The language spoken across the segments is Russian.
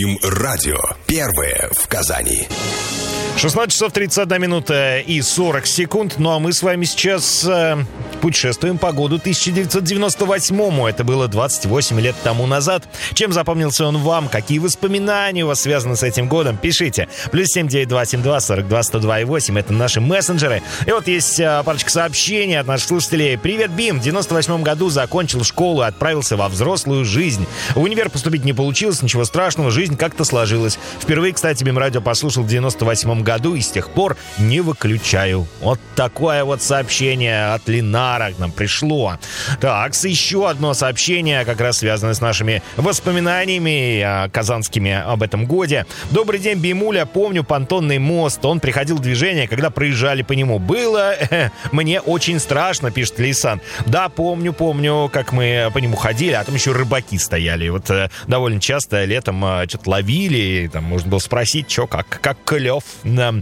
Радио. Первое в Казани. 16 часов 31 минута и 40 секунд. Ну а мы с вами сейчас путешествуем по году 1998-му. Это было 28 лет тому назад. Чем запомнился он вам? Какие воспоминания у вас связаны с этим годом? Пишите. +7 9272 42 102 8. Это наши мессенджеры. И вот есть парочка сообщений от наших слушателей. Привет, Бим. В 98 году закончил школу и отправился во взрослую жизнь. В универ поступить не получилось, ничего страшного. Жизнь как-то сложилась. Впервые, кстати, Бим Радио послушал в 98 году и с тех пор не выключаю. Вот такое вот сообщение от Ленара к нам пришло. Так, еще одно сообщение, как раз связанное с нашими воспоминаниями казанскими об этом годе. Добрый день, Бимуля. Помню понтонный мост. Он приходил в движение, когда проезжали по нему. Было мне очень страшно, пишет Лейсан. Да, помню, как мы по нему ходили, а там еще рыбаки стояли. Вот довольно часто летом что-то ловили, там можно было спросить, что, как клев. Да.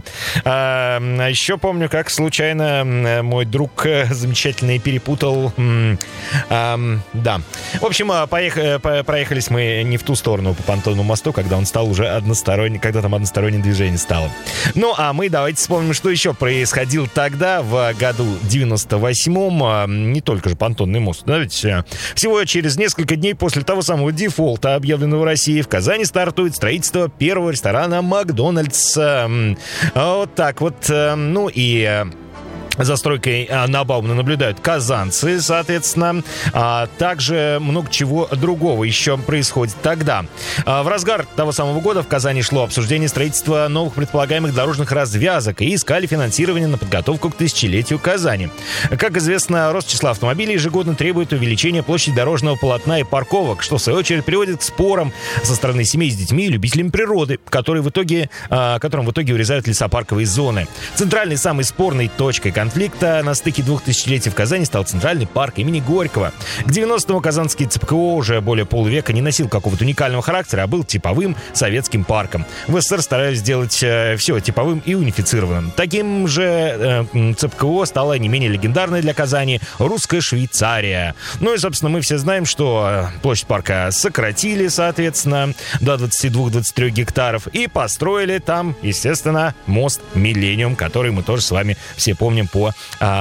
Еще помню, как случайно мой друг замечательный перепутал. Да. В общем, проехались мы не в ту сторону по понтонному мосту, когда он стал уже односторонний, когда там одностороннее движение стало. Ну, а мы давайте вспомним, что еще происходило тогда, в году 98-м. Не только же понтонный мост. Да, ведь всего через несколько дней после того самого дефолта, объявленного в России, в Казани стартует строительство первого ресторана «Макдональдс». Вот так вот. Ну и... За стройкой набаловно наблюдают казанцы, соответственно. Также много чего другого еще происходит тогда. В разгар того самого года в Казани шло обсуждение строительства новых предполагаемых дорожных развязок и искали финансирование на подготовку к тысячелетию Казани. Как известно, рост числа автомобилей ежегодно требует увеличения площади дорожного полотна и парковок, что в свою очередь приводит к спорам со стороны семей с детьми и любителями природы, которым в итоге урезают лесопарковые зоны. Центральной самой спорной точкой конфликта на стыке двух тысячелетий в Казани стал Центральный парк имени Горького. К 90-му казанский ЦПКО уже более полувека не носил какого-то уникального характера, а был типовым советским парком. В СССР старались сделать все типовым и унифицированным. Таким же ЦПКО стала не менее легендарной для Казани русская Швейцария. Ну и, собственно, мы все знаем, что площадь парка сократили, соответственно, до 22-23 гектаров и построили там, естественно, мост Миллениум, который мы тоже с вами все помним по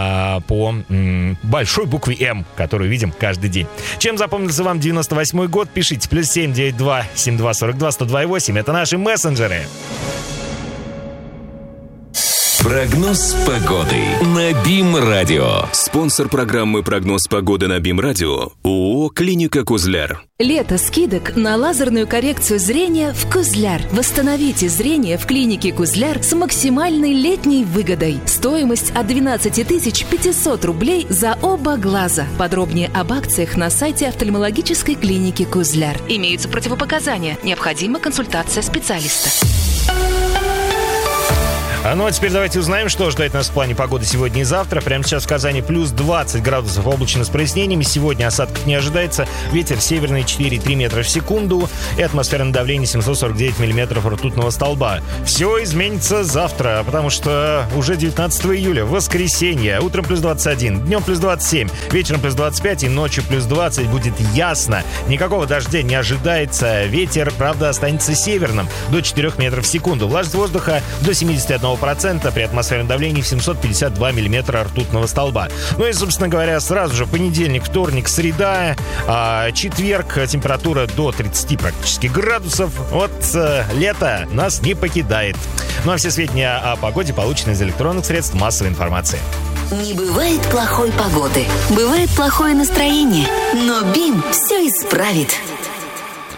большой букве М, которую видим каждый день. Чем запомнился вам 98-й год? Пишите. +7 92 72 42 102 8. Это наши мессенджеры. Прогноз погоды на БИМ-радио. Спонсор программы «Прогноз погоды» на БИМ-радио ООО «Клиника Кузляр». Лето скидок на лазерную коррекцию зрения в Кузляр. Восстановите зрение в клинике Кузляр с максимальной летней выгодой. Стоимость от 12 500 рублей за оба глаза. Подробнее об акциях на сайте офтальмологической клиники Кузляр. Имеются противопоказания. Необходима консультация специалиста. Ну а теперь давайте узнаем, что ждать нас в плане погоды сегодня и завтра. Прямо сейчас в Казани +20 градусов, облачно с прояснениями. Сегодня осадков не ожидается. Ветер северный 4,3 метра в секунду. И атмосферное давление 749 миллиметров ртутного столба. Все изменится завтра, потому что уже 19 июля, воскресенье. Утром +21, днем +27, вечером +25 и ночью +20. Будет ясно. Никакого дождя не ожидается. Ветер, правда, останется северным до 4 метров в секунду. Влажность воздуха до 71%. При атмосферном давлении в 752 миллиметра ртутного столба. Ну и, собственно говоря, сразу же понедельник, вторник, среда, четверг, температура до 30 практически градусов. Вот лето нас не покидает. Ну а все сведения о погоде получены из электронных средств массовой информации. Не бывает плохой погоды, бывает плохое настроение, но БИМ все исправит.